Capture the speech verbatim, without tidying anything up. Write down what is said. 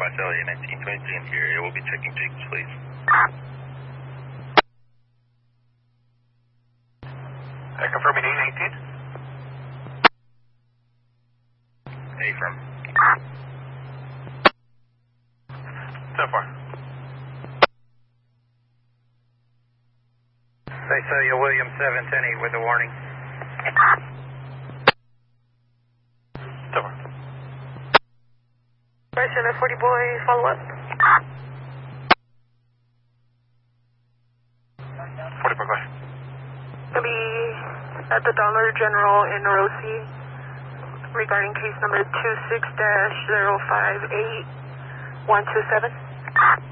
Visalia nineteen twenty-three in the area. We'll be checking tickets, please. Uh, confirming eight eighteen. Hey, from. So far. Visalia William seven ten eight with a warning. So far. Visalia forty boy, follow up. forty boy, go ahead. Gonna be at the Dollar General in Orosi regarding case number two six dash zero five eight one two seven.